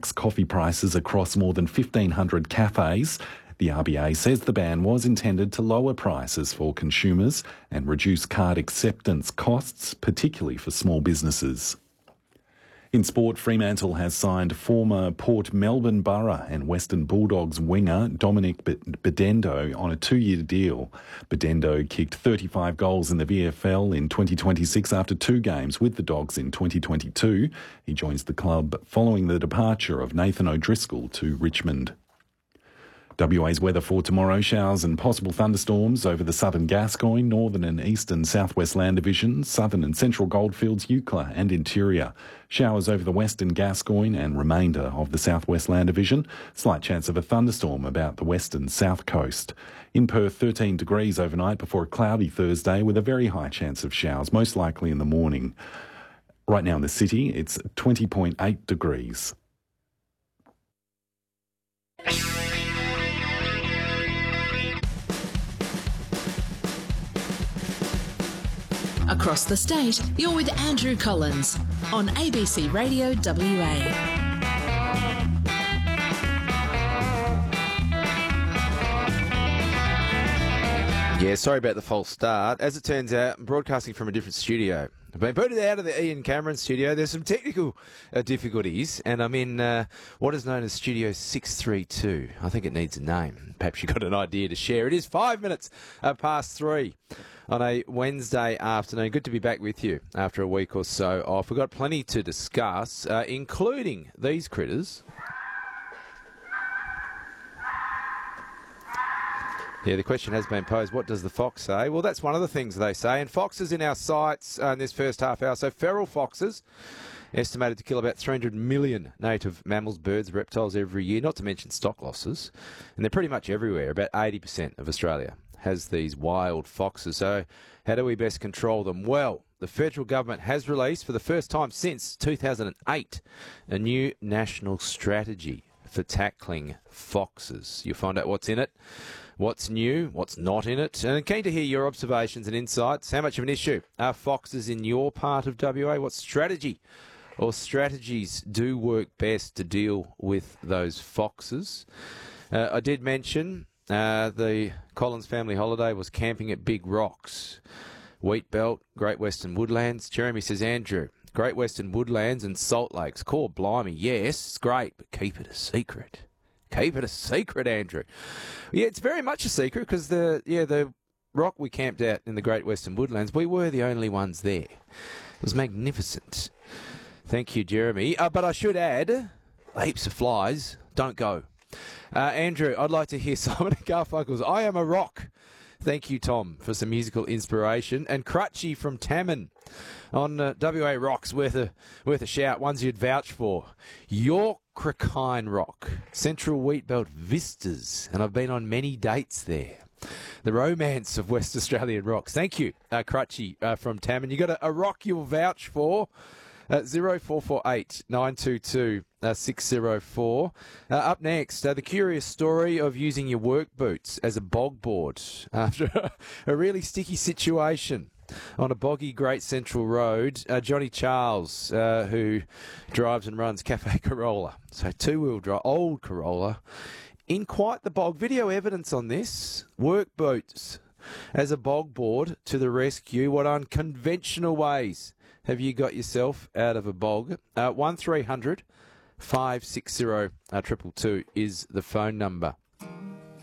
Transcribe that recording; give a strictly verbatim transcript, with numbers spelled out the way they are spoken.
max coffee prices across more than fifteen hundred cafes. The R B A says the ban was intended to lower prices for consumers and reduce card acceptance costs, particularly for small businesses. In sport, Fremantle has signed former Port Melbourne Borough and Western Bulldogs winger Dominic Bedendo on a two-year deal. Bedendo kicked thirty-five goals in the V F L in twenty twenty-six after two games with the Dogs in twenty twenty-two. He joins the club following the departure of Nathan O'Driscoll to Richmond. W A's weather for tomorrow: showers and possible thunderstorms over the southern Gascoyne, northern and eastern southwest land divisions, southern and central goldfields, Eucla and interior. Showers over the western Gascoyne and remainder of the southwest land division. Slight chance of a thunderstorm about the western south coast. In Perth, thirteen degrees overnight before a cloudy Thursday with a very high chance of showers, most likely in the morning. Right now in the city, it's twenty point eight degrees. Across the state, you're with Andrew Collins on A B C Radio W A. Yeah, sorry about the false start. As it turns out, I'm broadcasting from a different studio. I've been booted out of the Ian Cameron studio. There's some technical uh, difficulties, and I'm in uh, what is known as Studio six three two. I think it needs a name. Perhaps you've got an idea to share. It is five minutes uh, past three on a Wednesday afternoon. Good to be back with you after a week or so off. We've got plenty to discuss, uh, including these critters. Yeah, the question has been posed, what does the fox say? Well, that's one of the things they say. And foxes in our sights uh, in this first half hour. So feral foxes, estimated to kill about three hundred million native mammals, birds, reptiles every year, not to mention stock losses. And they're pretty much everywhere. About eighty percent of Australia has these wild foxes. So how do we best control them? Well, the federal government has released, for the first time since two thousand eight, a new national strategy for tackling foxes. You'll find out what's in it, what's new, what's not in it. And I'm keen to hear your observations and insights. How much of an issue are foxes in your part of W A? What strategy or strategies do work best to deal with those foxes? Uh, I did mention uh, the Collins family holiday was camping at Big Rocks, Wheat Belt, Great Western Woodlands. Jeremy says, Andrew, Great Western Woodlands and Salt Lakes. Core blimey, yes, it's great, but keep it a secret. Keep it a secret, Andrew. Yeah, it's very much a secret because the yeah the rock we camped at in the Great Western Woodlands, we were the only ones there. It was magnificent. Thank you, Jeremy. Uh, but I should add, heaps of flies. Don't go. Uh, Andrew, I'd like to hear Simon and Garfunkel's I Am a Rock. Thank you, Tom, for some musical inspiration. And Crutchy from Tamman on uh, W A Rocks, worth a, worth a shout. Ones you'd vouch for. York Crakine Rock, Central Wheatbelt Vistas, and I've been on many dates there. The romance of West Australian rocks. Thank you, uh, Crutchy uh, from Tamman. You got a, a rock you'll vouch for? Uh, zero four four eight nine two two six zero four. Uh, up next, uh, the curious story of using your work boots as a bog board after a, a really sticky situation on a boggy Great Central Road. Uh, Johnny Charles, uh, who drives and runs Cafe Corolla, so two-wheel drive, old Corolla, in quite the bog. Video evidence on this. Work boots as a bog board to the rescue. What unconventional ways have you got yourself out of a bog? Uh, one three hundred five six zero two two two is the phone number.